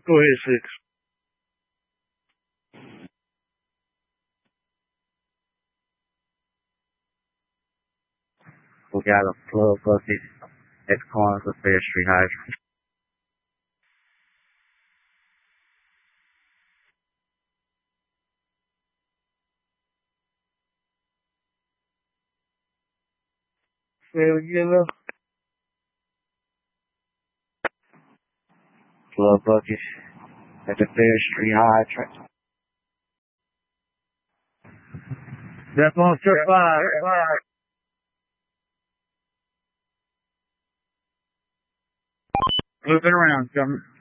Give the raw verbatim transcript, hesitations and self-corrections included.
Go ahead, six. We got a plug bucket at the corner of Fair Street Hydrant. Hell yeah. Plug bucket at the Fair Street Hydrant. Step on step five. Looping around, coming.